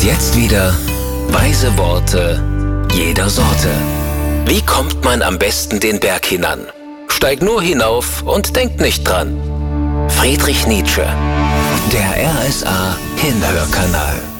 Und jetzt wieder weise Worte jeder Sorte. Wie kommt man am besten den Berg hinan? Steig nur hinauf und denk nicht dran. Friedrich Nietzsche. Der RSA Hinhörkanal.